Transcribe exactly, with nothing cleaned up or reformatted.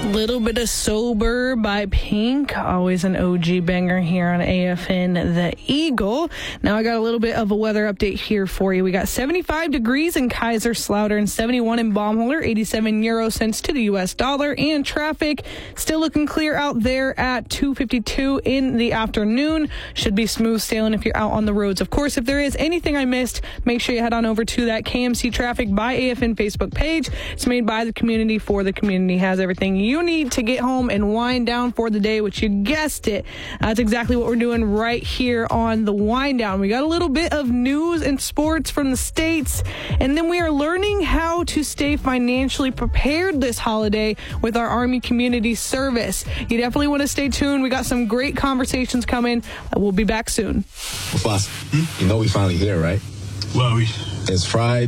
Little bit of Sober by Pink, always an O G banger here on A F N The Eagle. Now I got a little bit of a weather update here for you. We got seventy-five degrees in Kaiserslautern, seventy-one in Baumholler, eighty-seven euro cents to the U S dollar, and traffic still looking clear out there at two fifty-two in the afternoon. Should be smooth sailing if you're out on the roads. Of course, if there is anything I missed, make sure you head on over to that K M C Traffic by A F N Facebook page. It's made by the community for the community, has everything you need to get home and wind down for the day, which you guessed it. That's exactly what we're doing right here on the Wind Down. We got a little bit of news and sports from the States, and then we are learning how to stay financially prepared this holiday with our Army Community Service. You definitely want to stay tuned. We got some great conversations coming. We'll be back soon. Boss, hmm? You know we finally here, right? Well, we... It's Friday.